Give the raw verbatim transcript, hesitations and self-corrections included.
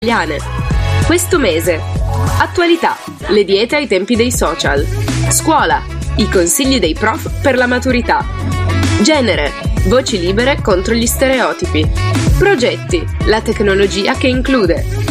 italiane. Questo mese: attualità, le diete ai tempi dei social. Scuola, i consigli dei prof per la maturità. Genere, voci libere contro gli stereotipi. Progetti, la tecnologia che include.